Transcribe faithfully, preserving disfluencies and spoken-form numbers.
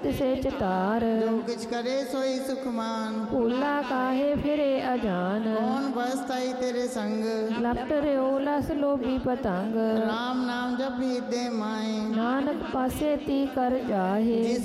तिसे चितार। जो किछ करे सोई सुखमान, भूला काहे फिरे अजान। कौन बसताई तेरे संग, लपट रे ओलस लोभी पतंग। राम नाम जप दे माए, नानक पासे ती कर जाहे। जिस